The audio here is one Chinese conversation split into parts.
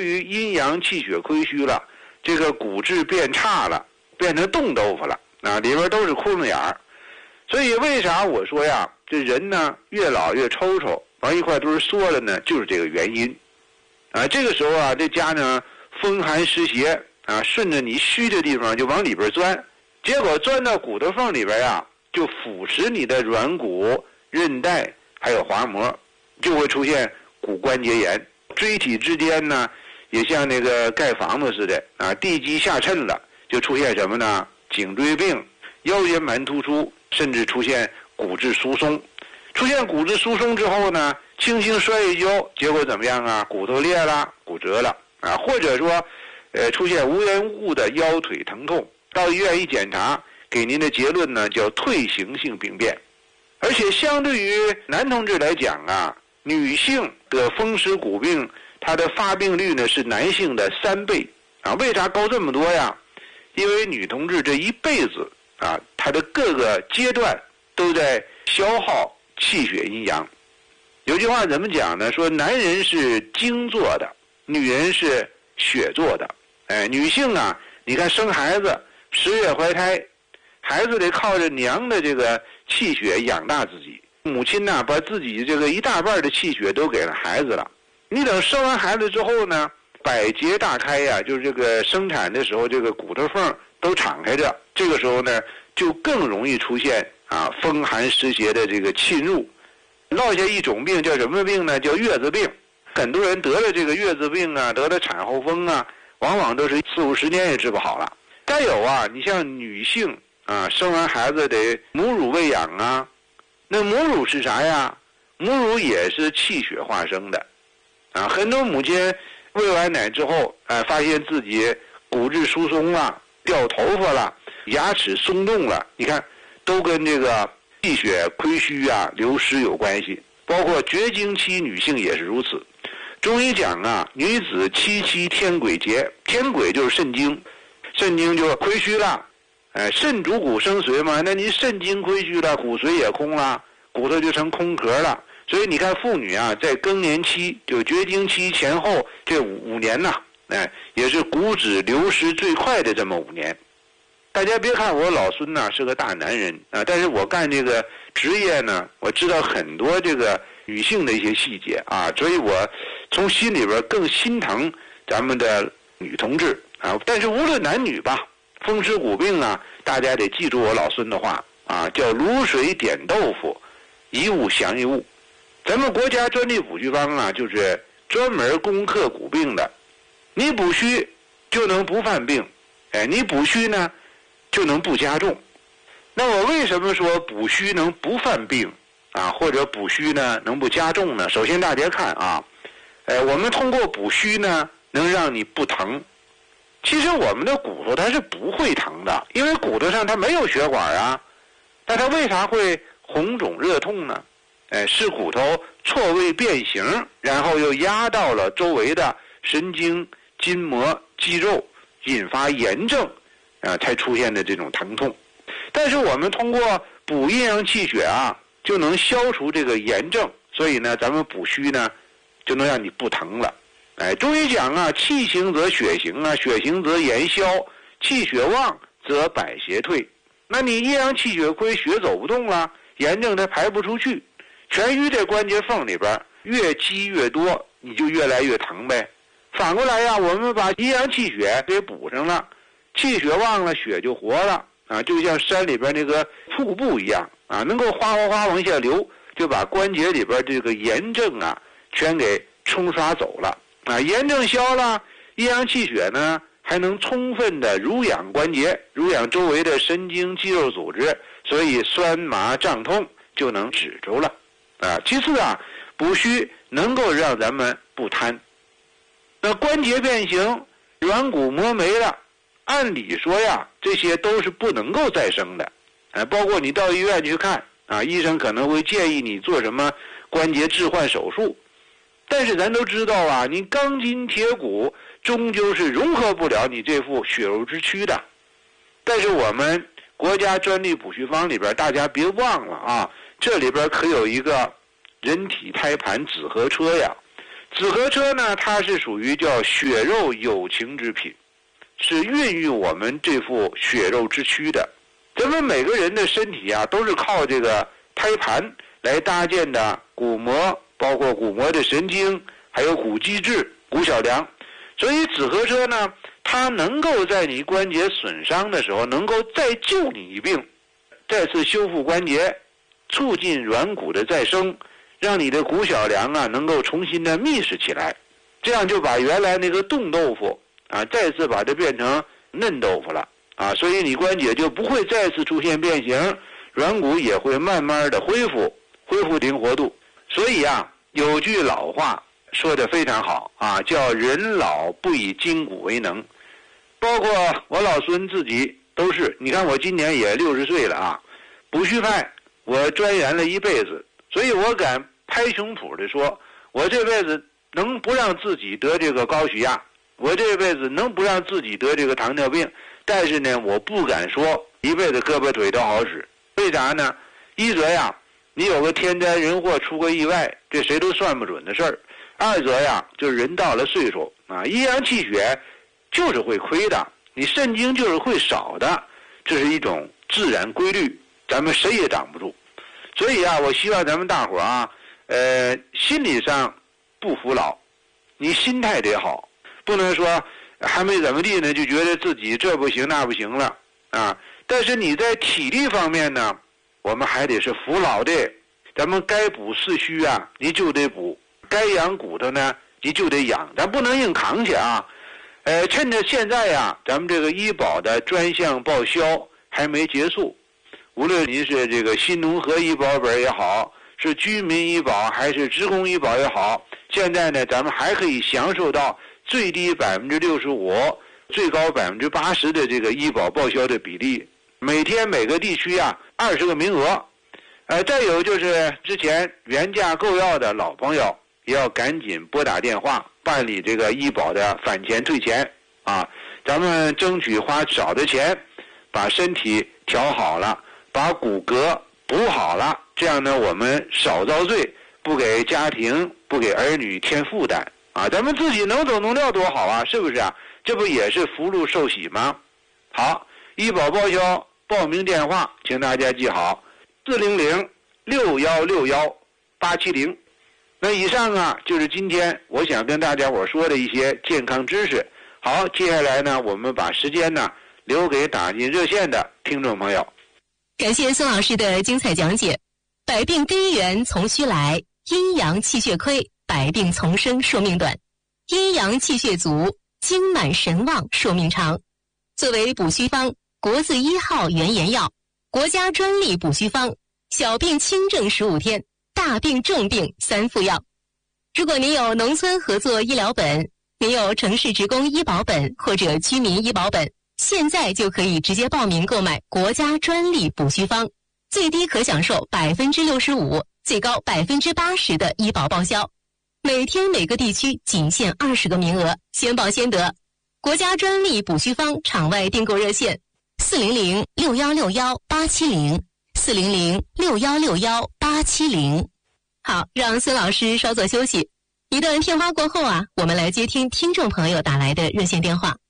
于阴阳气血亏虚了，这个骨质变差了，变成冻豆腐了啊，里边都是窟窿眼儿。所以为啥我说呀，这人呢越老越抽抽，往一块堆缩了呢，就是这个原因啊。这个时候啊，这家呢风寒湿邪啊，顺着你虚的地方就往里边钻，结果钻到骨头缝里边呀，就腐蚀你的软骨、韧带还有滑膜，就会出现骨关节炎。椎体之间呢，也像那个盖房子似的啊，地基下沉了，就出现什么呢？颈椎病、腰间盘突出，甚至出现骨质疏松。出现骨质疏松之后呢，轻轻摔一跤，结果怎么样啊？骨头裂了，骨折了啊，或者说，出现无缘无故的腰腿疼痛，到医院一检查，给您的结论呢叫退行性病变。而且相对于男同志来讲啊，女性得风湿骨病，它的发病率呢是男性的3倍啊。为啥高这么多呀？因为女同志这一辈子啊，她的各个阶段都在消耗气血阴阳。有句话怎么讲呢？说男人是精做的，女人是血做的。女性啊，你看生孩子10月怀胎，孩子得靠着娘的这个气血养大自己。母亲呢，把自己这个一大半的气血都给了孩子了。你等生完孩子之后呢，百节大开呀，就是这个生产的时候，这个骨头缝都敞开着。这个时候呢，就更容易出现啊风寒湿邪的这个侵入。落下一种病叫什么病呢？叫月子病。很多人得了这个月子病啊，得了产后风啊，往往都是40-50年也治不好了。再有啊，你像女性啊，生完孩子得母乳喂养啊。那母乳是啥呀？母乳也是气血化生的啊。很多母亲喂完奶之后，发现自己骨质疏松了，掉头发了，牙齿松动了，你看都跟这个气血亏虚啊、流失有关系。包括绝经期女性也是如此。中医讲啊，女子7期天癸竭，天癸就是肾经，肾经就亏虚了。肾主骨生髓嘛，那你肾经亏虚了，骨髓也空了，骨头就成空壳了。所以你看妇女啊，在更年期就绝经期前后这5年呐，也是骨质流失最快的这么5年。大家别看我老孙呢是个大男人啊，但是我干这个职业呢，我知道很多这个女性的一些细节啊，所以我从心里边更心疼咱们的女同志啊。但是无论男女吧，风湿骨病啊，大家得记住我老孙的话啊，叫卤水点豆腐，一物降一物。咱们国家专利补虚方啊，就是专门攻克骨病的。你补虚就能不犯病，你补虚呢就能不加重。那我为什么说补虚能不犯病啊，或者补虚呢能不加重呢？首先大家看啊，我们通过补虚呢，能让你不疼。其实我们的骨头它是不会疼的，因为骨头上它没有血管啊。但它为啥会红肿热痛呢？是骨头错位变形，然后又压到了周围的神经、筋膜、肌肉，引发炎症才出现的这种疼痛。但是我们通过补阴阳气血啊，就能消除这个炎症，所以呢，咱们补虚呢，就能让你不疼了。中医讲啊，气行则血行啊，血行则炎消，气血旺则百邪退。那你阴阳气血亏，血走不动了，炎症它排不出去，全瘀这关节缝里边越积越多，你就越来越疼呗。反过来呀，我们把阴阳气血给补上了，气血旺了，血就活了啊，就像山里边那个瀑布一样啊，能够哗哗哗往下流，就把关节里边这个炎症啊全给冲刷走了啊。炎症消了，阴阳气血呢还能充分的濡养关节，濡养周围的神经肌肉组织，所以酸麻胀痛就能止住了啊。其次啊，补虚能够让咱们不瘫。那关节变形，软骨磨没了，按理说呀，这些都是不能够再生的。包括你到医院去看啊，医生可能会建议你做什么关节置换手术。但是咱都知道啊，你钢筋铁骨终究是融合不了你这副血肉之躯的。但是我们国家专利补虚方里边，大家别忘了啊，这里边可有一个人体胎盘紫河车呀。 紫河车呢，它是属于叫血肉有情之品，是孕育我们这副血肉之躯的。咱们每个人的身体啊，都是靠这个胎盘来搭建的骨膜，包括骨膜的神经，还有骨基质、骨小梁。所以紫河车呢，它能够在你关节损伤的时候，能够再救你一病，再次修复关节，促进软骨的再生，让你的骨小梁啊能够重新的密实起来，这样就把原来那个冻豆腐啊，再次把它变成嫩豆腐了啊，所以你关节就不会再次出现变形，软骨也会慢慢的恢复灵活度。所以啊，有句老话说得非常好啊，叫人老不以筋骨为能。包括我老孙自己都是，你看我今年也60岁了啊，补虚派我钻研了一辈子，所以我敢拍胸脯的说，我这辈子能不让自己得这个高血压，我这辈子能不让自己得这个糖尿病，但是呢，我不敢说一辈子胳膊腿都好使。为啥呢？一则呀，你有个天灾人祸出个意外，这谁都算不准的事儿；二则呀，就是人到了岁数啊，阴阳气血就是会亏的，你肾精就是会少的，这是一种自然规律，咱们谁也挡不住。所以啊，我希望咱们大伙儿啊，心理上不服老，你心态得好，不能说还没怎么地呢，就觉得自己这不行那不行了啊。但是你在体力方面呢，我们还得是服老的，咱们该补四虚啊，你就得补；该养骨头呢，你就得养，咱不能硬扛去啊。趁着现在呀，咱们这个医保的专项报销还没结束，无论您是这个新农合医保本也好，是居民医保还是职工医保也好，现在呢，咱们还可以享受到最低65%、最高80%的这个医保报销的比例。每天每个地区啊20个名额。再有就是之前原价购药的老朋友，也要赶紧拨打电话办理这个医保的返钱退钱啊！咱们争取花少的钱，把身体调好了，把骨骼补好了，这样呢，我们少遭罪，不给家庭、不给儿女添负担啊！咱们自己能走能料多好啊，是不是啊？这不也是福禄寿喜吗？好，医保报销报名电话，请大家记好：400-6161-870。那以上啊，就是今天我想跟大家伙说的一些健康知识。好，接下来呢，我们把时间呢留给打进热线的听众朋友。 感谢孙老师的精彩讲解。百病第一源从虚来，阴阳气血亏，百病丛生，寿命短；阴阳气血足，精满神旺，寿命长。作为补虚方，国字1号原研药，国家专利补虚方，小病轻症15天，大病重病3副药。如果您有农村合作医疗本，您有城市职工医保本或者居民医保本，现在就可以直接报名购买国家专利补虚方，最低可享受65%，最高80%的医保报销。每天每个地区仅限20个名额，先报先得。国家专利补虚方场外订购热线：400-6161-870，400-6161-870。好，让孙老师稍作休息。一段片花过后啊，我们来接听听众朋友打来的热线电话。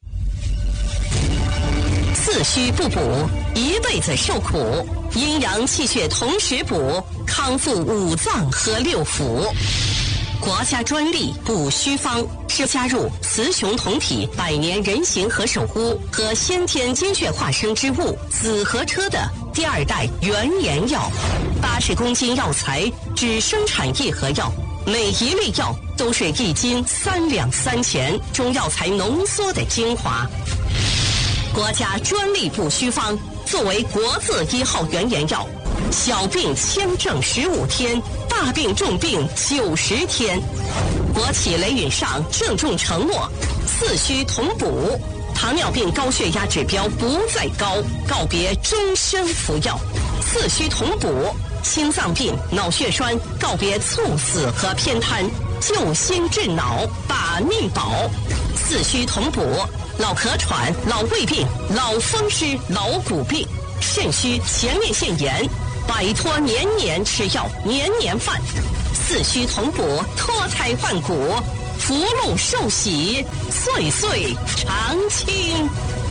四虚不补，一辈子受苦；阴阳气血同时补，康复5脏和6腑。国家专利补虚方是加入雌雄同体百年人形和首乌和先天精血化生之物紫河车的第2代原研药，80公斤药材只生产1盒药，每一粒药都是1斤3两3钱中药材浓缩的精华。国家专利补虚方作为国字1号原研药，小病轻症15天，大病重病90天。国企雷允上郑重承诺，四虚同补，糖尿病高血压指标不再高，告别终身服药；四虚同补，心脏病、脑血栓告别猝死和偏瘫，救心治脑，把命保；四虚同补，老咳喘、老胃病、老风湿、老骨病、肾虚、前列腺炎，摆脱年年吃药、年年犯。 四虚同补，脱胎换骨，福禄寿喜，岁岁常青。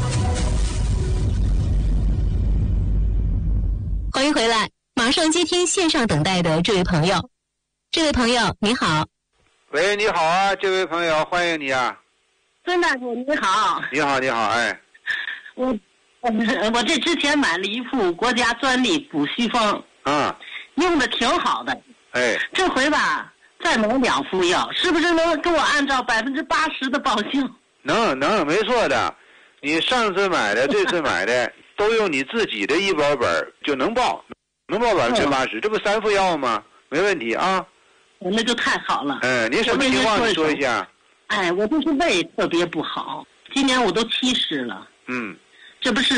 欢迎回来，马上接听线上等待的这位朋友。这位朋友你好。 喂，你好啊，这位朋友，欢迎你啊。 孙大夫你好。 你好，你好，哎。 我这之前买了一副国家专利补虚方，用的挺好的。 哎， 这回吧再买2副药，是不是能给我按照80%的报销？ 能，没错的。你上次买的、这次买的，都用你自己的医保本就能报80%，这不3副药吗？没问题啊。 那就太好了。 您什么情况？你说一下。 哎，我就是胃特别不好，今年我都70了。这不是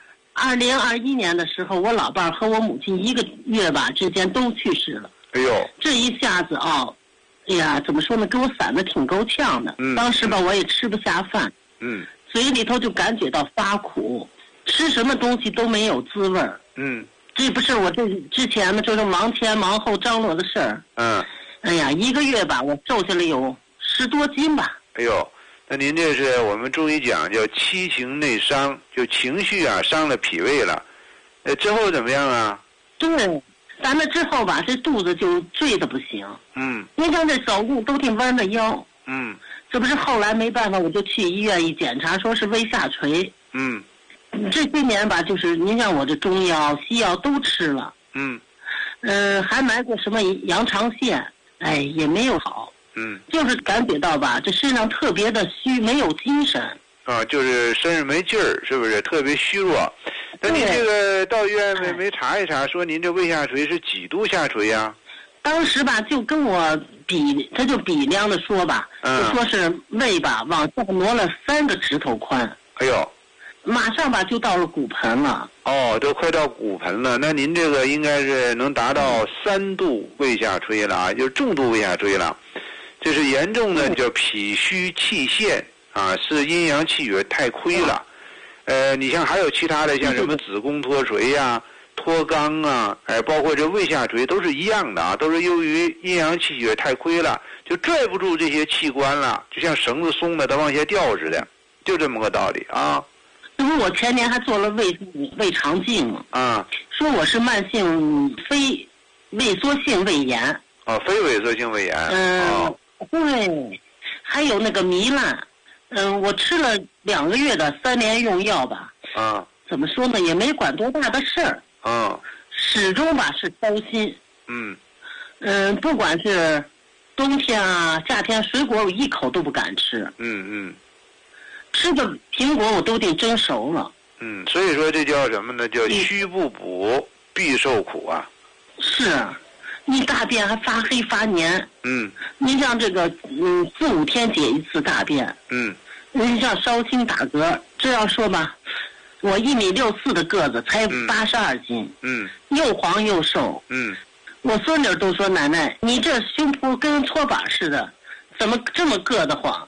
2021年的时候，我老伴儿和我母亲1个月吧之间都去世了。 哎呦， 这一下子哎呀，怎么说呢？给我散的挺够呛的。当时吧，我也吃不下饭。嘴里头就感觉到发苦，吃什么东西都没有滋味儿。这不是我这之前呢，就是忙前忙后张罗的事儿。哎呀，1个月吧，我瘦下来有10多斤吧。 哎呦，那您这是我们中医讲叫七情内伤，就情绪啊伤了脾胃了。之后怎么样啊？ 对，咱那之后吧，这肚子就坠得不行。您看这走路都得弯着腰。这不是后来没办法，我就去医院一检查，说是胃下垂。这些年吧，就是您像我这中药、西药都吃了。还买过什么羊肠线，哎，也没有好。就是感觉到吧，这身上特别的虚，没有精神。 就是身上没劲儿，是不是特别虚弱？那您这个到医院没查一查，说您这胃下垂是几度下垂呀？ 当时吧，就跟我他就比量的说吧，就说是胃吧往下挪了3个指头宽。 哎呦， 马上吧就到了骨盆了。 都快到骨盆了，那您这个应该是能达到3度胃下垂了啊，就是重度胃下垂了。这是严重的叫脾虚气陷啊，是阴阳气血太亏了。你像还有其他的，像什么子宫脱垂呀、脱肛啊，包括这胃下垂都是一样的啊，都是由于阴阳气血太亏了，就拽不住这些器官了，就像绳子松的它往下掉似的，就这么个道理啊。 这不我前年还做了胃肠镜嘛，说我是慢性非萎缩性胃炎。 非萎缩性胃炎。 对，还有那个糜烂。我吃了2个月的3联用药吧。怎么说呢，也没管多大的事儿。始终吧是操心。不管是冬天啊、夏天，水果我一口都不敢吃。吃个苹果我都得蒸熟了。 所以说这叫什么呢？叫虚不补必受苦啊。 是，你大便还发黑发黏。您像这个4、5天解一次大便。您像烧心打嗝，这样说吧，我1.64米的个子，才82斤。又黄又瘦。我孙女都说奶奶，你这胸脯跟搓板似的，怎么这么硌得慌？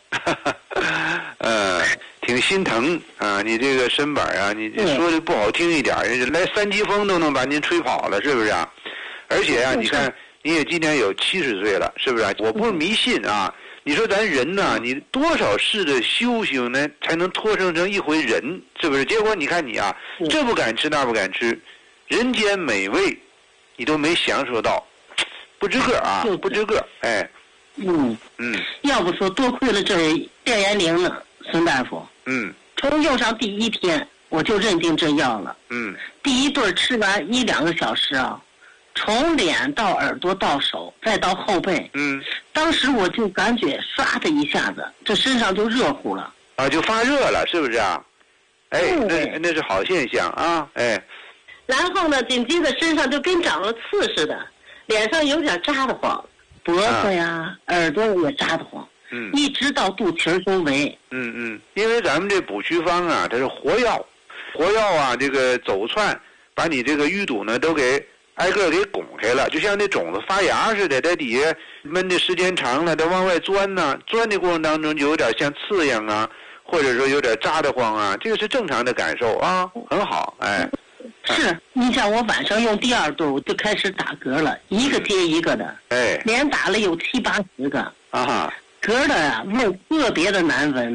挺心疼啊！你这个身板啊，你说的不好听一点，来3级风都能把您吹跑了，是不是啊？而且啊，你看，你也今年有70岁了，是不是啊？我不是迷信啊，你说咱人呢，你多少世的修行呢，才能托生成一回人，是不是？结果你看你啊，这不敢吃那不敢吃，人间美味，你都没享受到，不知个啊，不知个，哎。 要不说多亏了这电延龄呢，孙大夫。从用上第1天我就认定这药了。第一顿吃完1、2个小时啊，从脸到耳朵到手再到后背。当时我就感觉唰的一下子，这身上就热乎了。 就发热了，是不是啊？那是好现象啊。 然后呢，紧接着身上就跟长了刺似的，脸上有点扎得慌。脖子呀、耳朵也扎得慌。一直到肚脐周围。 因为咱们这补虚方啊，它是活药啊，这个走窜，把你这个淤堵呢都给挨个给拱开了，就像那种子发芽似的，在底下闷的时间长了，它往外钻呢，钻的过程当中就有点像刺痒啊，或者说有点扎得慌啊，这个是正常的感受啊，很好。 是，你像我晚上用第二对，我就开始打嗝了，一个接一个的，连打了有7、80个，嗝的味儿特别的难闻。